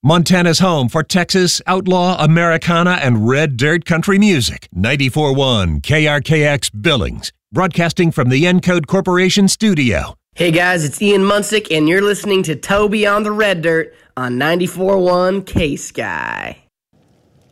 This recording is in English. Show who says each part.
Speaker 1: Montana's home for Texas, outlaw, Americana, and red dirt country music. 94.1 KRKX Billings, broadcasting from the Encode Corporation studio.
Speaker 2: Hey guys, it's Ian Munsick, and you're listening to Toby on the Red Dirt on 94.1 K-Sky.